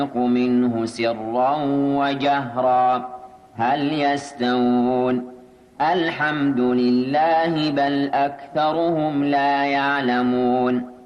منه سرا وجهرا هل يستوون الحمد لله بل أكثرهم لا يعلمون